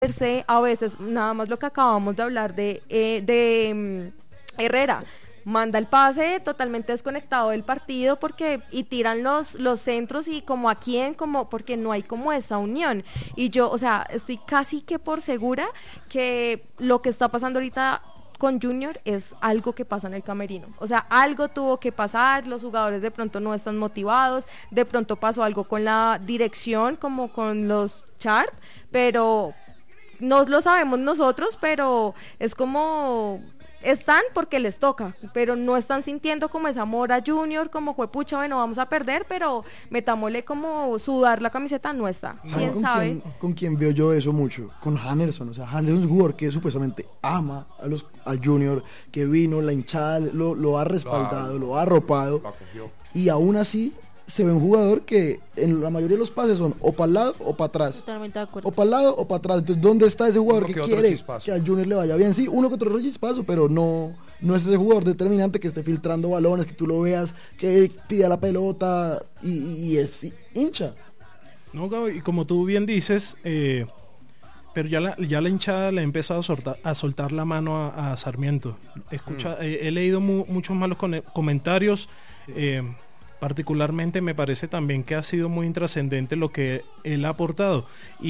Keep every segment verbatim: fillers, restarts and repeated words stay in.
a veces, nada más lo que acabamos de hablar de, eh, de mm, Herrera, manda el pase totalmente desconectado del partido porque y tiran los los centros y como a quién, como porque no hay como esa unión. Y yo, o sea, estoy casi que por segura que lo que está pasando ahorita con Junior es algo que pasa en el camerino, o sea, algo tuvo que pasar, los jugadores de pronto no están motivados, de pronto pasó algo con la dirección, como con los chart, pero no lo sabemos nosotros, pero es como están porque les toca, pero no están sintiendo como ese amor a Junior, como fue pucha, bueno, vamos a perder, pero metámosle como sudar la camiseta, no está. ¿Quién con sabe? Quién, ¿Con quién veo yo eso mucho? Con Handerson, o sea, Handerson es un jugador que supuestamente ama a los a Junior, que vino, la hinchada lo, lo ha respaldado, lo, lo ha arropado, lo y aún así se ve un jugador que en la mayoría de los pases son o para el lado o para atrás. Totalmente de acuerdo. O para el lado o para atrás. Entonces, ¿dónde está ese jugador Uno que que quiere chispazo. que al Junior le vaya bien? Sí, uno que otro chispazo, pero no, no es ese jugador determinante que esté filtrando balones, que tú lo veas, que pida la pelota y, y es hincha. No, Gabo, y como tú bien dices, eh, pero ya la, ya la hinchada le ha empezado a soltar, a soltar la mano a, a Sarmiento. Escucha, mm. eh, he leído mu, muchos malos con, comentarios. Eh, Particularmente me parece también que ha sido muy intrascendente lo que él ha aportado.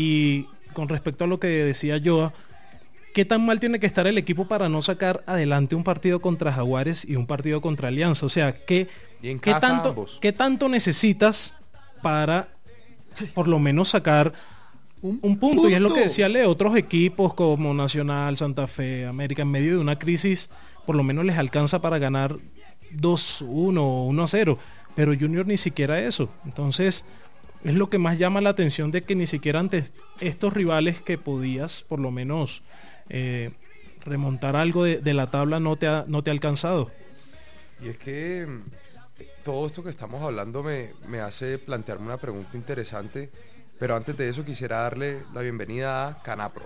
Y con respecto a lo que decía Joa, ¿qué tan mal tiene que estar el equipo para no sacar adelante un partido contra Jaguares y un partido contra Alianza? O sea, ¿qué, ¿qué, tanto, ¿qué tanto necesitas para por lo menos sacar un, un punto? punto? Y es lo que decía Leo, otros equipos como Nacional, Santa Fe, América, en medio de una crisis, por lo menos les alcanza para ganar dos uno o uno a cero. Pero Junior ni siquiera eso. Entonces es lo que más llama la atención, de que ni siquiera ante estos rivales que podías por lo menos eh, remontar algo de, de la tabla no te ha, no te ha alcanzado. Y es que todo esto que estamos hablando me, me hace plantearme una pregunta interesante, pero antes de eso quisiera darle la bienvenida a Canapro.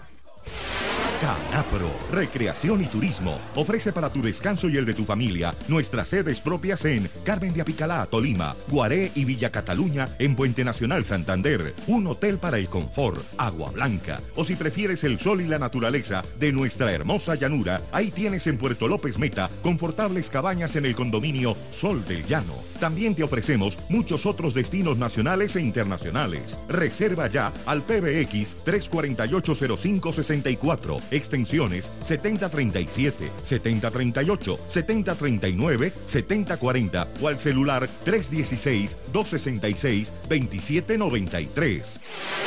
Canapro, Recreación y Turismo, ofrece para tu descanso y el de tu familia nuestras sedes propias en Carmen de Apicalá, Tolima, Guaré y Villa Cataluña en Puente Nacional, Santander, un hotel para el confort, Agua Blanca, o si prefieres el sol y la naturaleza de nuestra hermosa llanura, ahí tienes en Puerto López Meta confortables cabañas en el condominio Sol del Llano. También te ofrecemos muchos otros destinos nacionales e internacionales. Reserva ya al P B X tres cuatro ocho cero cinco seis cuatro, extensiones setenta treinta y siete, setenta treinta y ocho, setenta treinta y nueve, setenta cuarenta o al celular tres uno seis, dos seis seis, dos siete nueve tres.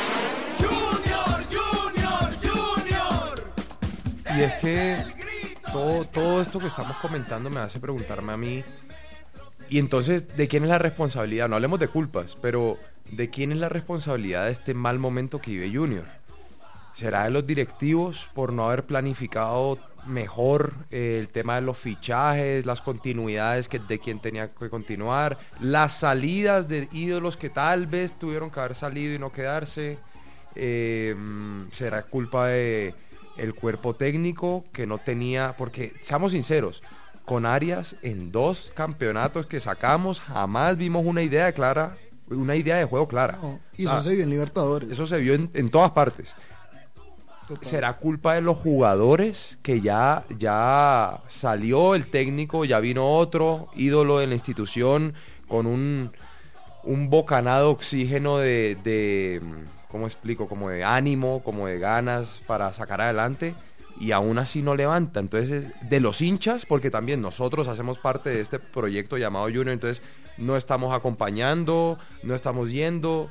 Junior, Junior, Junior. Y es que todo, todo esto que estamos comentando me hace preguntarme a mí, y entonces, ¿de quién es la responsabilidad? No hablemos de culpas, pero ¿de quién es la responsabilidad de este mal momento que vive Junior? ¿Será de los directivos por no haber planificado mejor eh, el tema de los fichajes, las continuidades que, de quién tenía que continuar, las salidas de ídolos que tal vez tuvieron que haber salido y no quedarse? Eh, ¿Será culpa de el cuerpo técnico que no tenía? Porque, seamos sinceros, con Arias en dos campeonatos que sacamos jamás vimos una idea clara, una idea de juego clara. No, y eso ah, se vio en Libertadores. Eso se vio en, en todas partes. Total. ¿Será culpa de los jugadores que ya, ya salió el técnico, ya vino otro ídolo de la institución con un, un bocanado de oxígeno de, de, ¿cómo explico? Como de ánimo, como de ganas para sacar adelante, y aún así no levanta? Entonces, de los hinchas, porque también nosotros hacemos parte de este proyecto llamado Junior, entonces no estamos acompañando, no estamos yendo.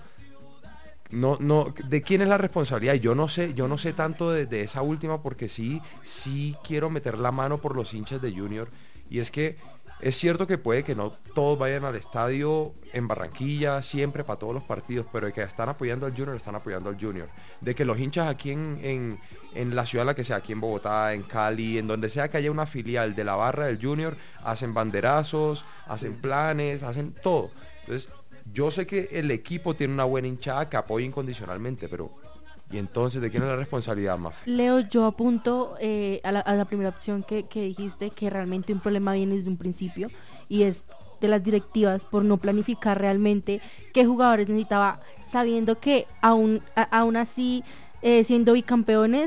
No, no, ¿de quién es la responsabilidad? Yo no sé, yo no sé tanto de, de esa última, porque sí, sí quiero meter la mano por los hinchas de Junior. Y es que es cierto que puede que no todos vayan al estadio en Barranquilla siempre para todos los partidos, pero de que están apoyando al Junior, están apoyando al Junior. De que los hinchas aquí en, en, en la ciudad, la que sea, aquí en Bogotá, en Cali, en donde sea que haya una filial de la barra del Junior, hacen banderazos, hacen planes, hacen todo. Entonces, yo sé que el equipo tiene una buena hinchada que apoya incondicionalmente, pero ¿y entonces de quién es la responsabilidad, Mafe? Leo, yo apunto eh, a, la, a la primera opción que, que dijiste, que realmente un problema viene desde un principio, y es de las directivas por no planificar realmente qué jugadores necesitaba, sabiendo que aún, a, aún así eh, siendo bicampeones